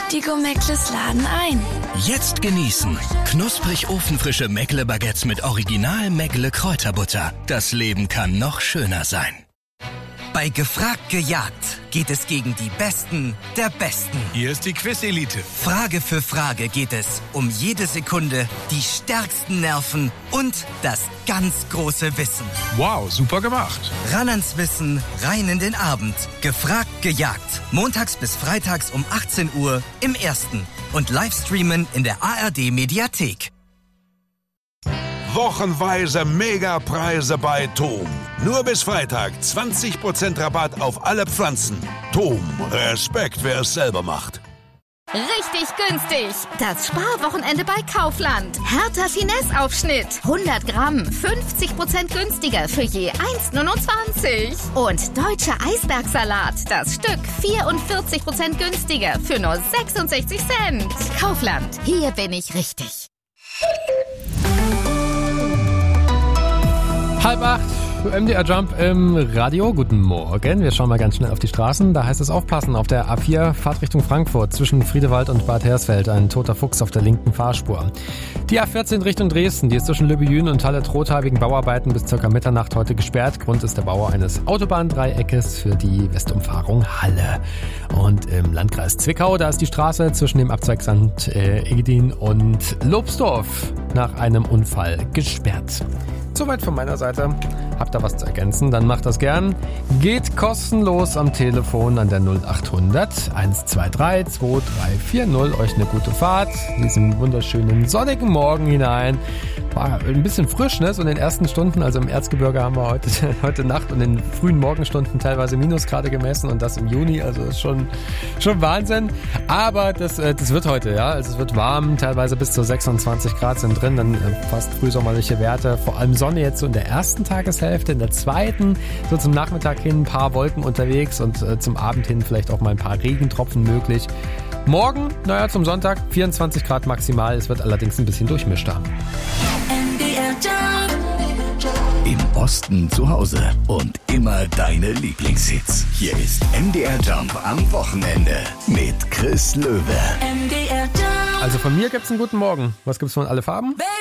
Die Go-Meckles laden ein. Jetzt genießen. Knusprig ofenfrische Meckle-Baguettes mit Original Meckle-Kräuterbutter. Das Leben kann noch schöner sein. Bei Gefragt gejagt geht es gegen die Besten der Besten. Hier ist die Quiz-Elite. Frage für Frage geht es um jede Sekunde, die stärksten Nerven und das ganz große Wissen. Wow, super gemacht. Ran ans Wissen, rein in den Abend. Gefragt gejagt. Montags bis freitags um 18 Uhr im Ersten. Und Livestreamen in der ARD-Mediathek. Wochenweise Megapreise bei TOM. Nur bis Freitag 20% Rabatt auf alle Pflanzen. TOM, Respekt, wer es selber macht. Richtig günstig. Das Sparwochenende bei Kaufland. Hertha Finesse-Aufschnitt. 100 Gramm, 50% günstiger für je 1,29. Und deutscher Eisbergsalat. Das Stück 44% günstiger für nur 66 Cent. Kaufland. Hier bin ich richtig. 7:30, MDR Jump im Radio. Guten Morgen. Wir schauen mal ganz schnell auf die Straßen. Da heißt es aufpassen. Auf der A4 Fahrt Richtung Frankfurt zwischen Friedewald und Bad Hersfeld. Ein toter Fuchs auf der linken Fahrspur. Die A14 Richtung Dresden. Die ist zwischen Lübbejün und Halle-Trotha wegen Bauarbeiten bis ca. Mitternacht heute gesperrt. Grund ist der Bau eines Autobahndreieckes für die Westumfahrung Halle. Und im Landkreis Zwickau, da ist die Straße zwischen dem Abzweig St. Egidin und Lobsdorf nach einem Unfall gesperrt. Soweit von meiner Seite. Habt ihr was zu ergänzen, dann macht das gern. Geht kostenlos am Telefon an der 0800 123 2340. Euch eine gute Fahrt in diesen wunderschönen sonnigen Morgen hinein. War ein bisschen frisch, ne? So in den ersten Stunden, also im Erzgebirge haben wir heute Nacht und in den frühen Morgenstunden teilweise Minusgrade gemessen und das im Juni, also ist schon Wahnsinn. Aber das wird heute, ja. Also es wird warm, teilweise bis zu 26 Grad sind drin, dann fast frühsommerliche Werte. Vor allem Sonne jetzt so in der ersten Tageshälfte, in der zweiten, so zum Nachmittag hin ein paar Wolken unterwegs und zum Abend hin vielleicht auch mal ein paar Regentropfen möglich. Morgen, zum Sonntag, 24 Grad maximal. Es wird allerdings ein bisschen durchmischter. Im Osten zu Hause und immer deine Lieblingshits. Hier ist MDR Jump am Wochenende mit Chris Löwe. MDR Jump. Also von mir gibt's einen guten Morgen. Was gibt's von Alle Farben?